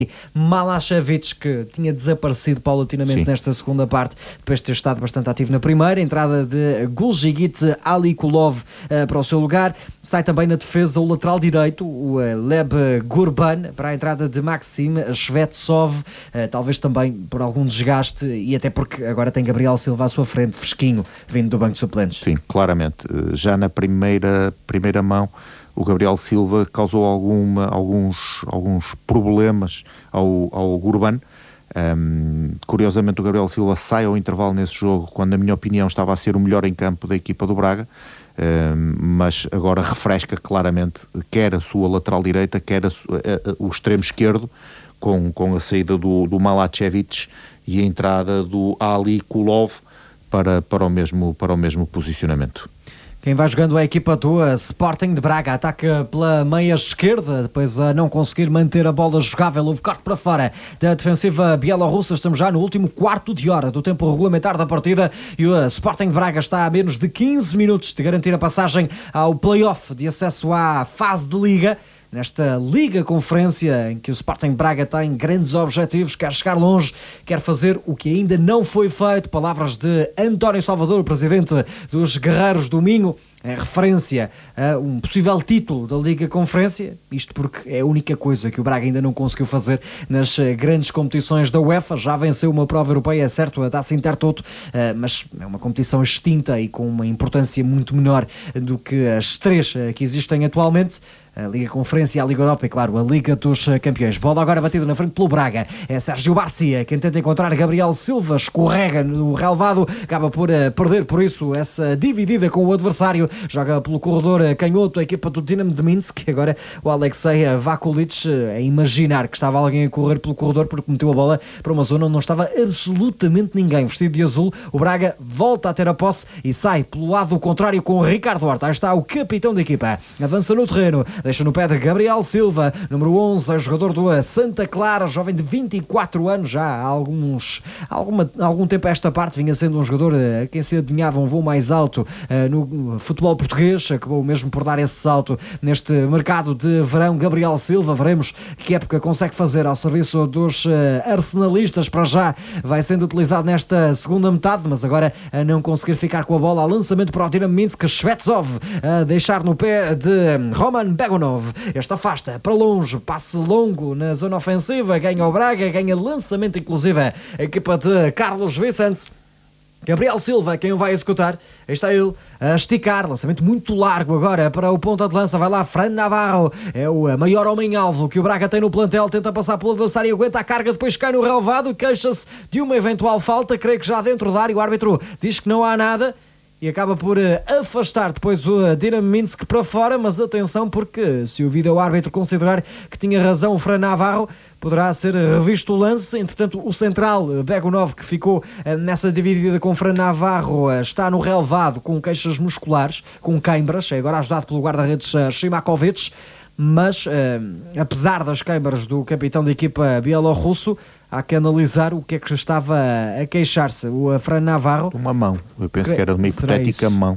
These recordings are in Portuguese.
Malašević, que tinha desaparecido paulatinamente nesta segunda parte, depois de ter estado bastante ativo na primeira. Entrada de Gulgigit Alikulov para o seu lugar. Sai também na defesa o lateral direito, o Leb Gurban, para a entrada de Maxim Shvetsov, talvez também por algum desgaste e até porque agora tem Gabriel Silva à sua frente, fresquinho, vindo do banco de suplentes. Sim, claramente. Já na primeira mão, o Gabriel Silva causou alguns problemas ao Gurban. Curiosamente, o Gabriel Silva sai ao intervalo nesse jogo, quando, na minha opinião, estava a ser o melhor em campo da equipa do Braga, mas agora refresca claramente quer a sua lateral direita, quer o extremo esquerdo, com a saída do Malašević e a entrada do Alikulov para o mesmo posicionamento. Quem vai jogando é a equipa do Sporting de Braga. Ataca pela meia esquerda, depois a não conseguir manter a bola jogável. Houve corte para fora da defensiva bielorrussa. Estamos já no último quarto de hora do tempo regulamentar da partida e o Sporting de Braga está a menos de 15 minutos de garantir a passagem ao play-off de acesso à fase de Liga. Nesta Liga Conferência em que o Sporting Braga tem grandes objetivos, quer chegar longe, quer fazer o que ainda não foi feito. Palavras de António Salvador, o presidente dos Guerreiros do Minho, em referência a um possível título da Liga Conferência, isto porque é a única coisa que o Braga ainda não conseguiu fazer nas grandes competições da UEFA. Já venceu uma prova europeia, é certo, a Taça Intertoto, mas é uma competição extinta e com uma importância muito menor do que as três que existem atualmente. A Liga Conferência, a Liga Europa e, claro, a Liga dos Campeões. Bola agora batida na frente pelo Braga. É Sérgio Barcia quem tenta encontrar Gabriel Silva. Escorrega no relvado. Acaba por perder, por isso, essa dividida com o adversário. Joga pelo corredor canhoto a equipa do Dinamo de Minsk. Agora o Alexei Vakulic a imaginar que estava alguém a correr pelo corredor porque meteu a bola para uma zona onde não estava absolutamente ninguém. Vestido de azul, o Braga volta a ter a posse e sai pelo lado contrário com o Ricardo Horta. Aí está o capitão da equipa. Avança no terreno. Deixa no pé de Gabriel Silva, número 11, jogador do Santa Clara, jovem de 24 anos, já há algum tempo a esta parte, vinha sendo um jogador a quem se adivinhava um voo mais alto no futebol português, acabou mesmo por dar esse salto neste mercado de verão. Gabriel Silva, veremos que época consegue fazer ao serviço dos arsenalistas. Para já vai sendo utilizado nesta segunda metade, mas agora a não conseguir ficar com a bola. Lançamento para o Dinamo Minsk, Shvetsov a deixar no pé de Roman Begonov. Este afasta para longe, passe longo na zona ofensiva, ganha o Braga, ganha lançamento inclusive a equipa de Carlos Vicente. Gabriel Silva, quem o vai executar, aí está ele a esticar, lançamento muito largo agora para o ponta de lança, vai lá Fran Navarro, é o maior homem-alvo que o Braga tem no plantel, tenta passar pelo adversário, aguenta a carga, depois cai no relvado, queixa-se de uma eventual falta, creio que já dentro da área, o árbitro diz que não há nada, e acaba por afastar depois o Dinamo Minsk para fora, mas atenção porque se o vídeo-árbitro considerar que tinha razão o Fran Navarro, poderá ser revisto o lance. Entretanto, o central Begonov, que ficou nessa dividida com o Fran Navarro, está no relvado com queixas musculares, com queimbras, é agora ajudado pelo guarda-redes Shimakovic, mas apesar das queimbras do capitão da equipa bielorrusso, há que analisar o que é que estava a queixar-se o Fran Navarro. Uma mão, eu penso que era uma hipotética mão.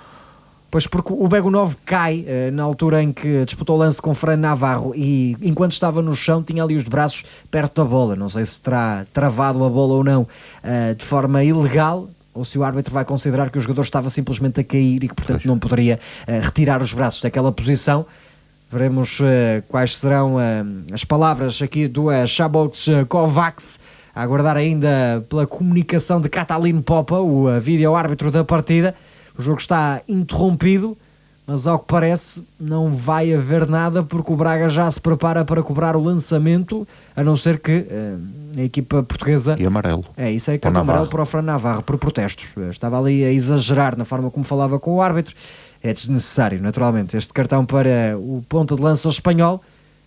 Pois porque o Begonov cai na altura em que disputou o lance com o Fran Navarro e enquanto estava no chão tinha ali os braços perto da bola. Não sei se terá travado a bola ou não de forma ilegal, ou se o árbitro vai considerar que o jogador estava simplesmente a cair e que portanto não poderia retirar os braços daquela posição. Veremos quais serão as palavras aqui do Szabolcs Kovacs, a aguardar ainda pela comunicação de Katalin Popa, o vídeo-árbitro da partida. O jogo está interrompido, mas ao que parece não vai haver nada porque o Braga já se prepara para cobrar o lançamento, a não ser que a equipa portuguesa... E amarelo. É, isso é cartão amarelo para o Fran Navarro, por protestos. Estava ali a exagerar na forma como falava com o árbitro. É desnecessário, naturalmente, este cartão para o ponta de lança espanhol.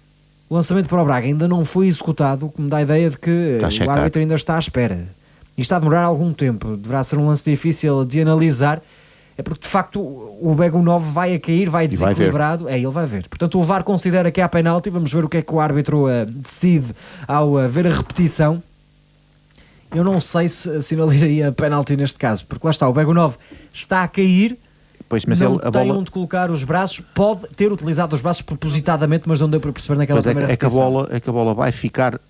O lançamento para o Braga ainda não foi executado, o que me dá a ideia de que o árbitro ainda está à espera. E está a demorar algum tempo, deverá ser um lance difícil de analisar, é porque de facto o Begonov vai a cair, vai desequilibrado, ele vai ver. Portanto o VAR considera que há penalti, vamos ver o que é que o árbitro decide ao ver a repetição. Eu não sei se assinalaria penalti neste caso, porque lá está, o Begonov está a cair, Pois, mas não ele, a tem bola... onde colocar os braços, pode ter utilizado os braços propositadamente, mas não deu para perceber naquela Pois primeira é que repetição. a bola vai ficar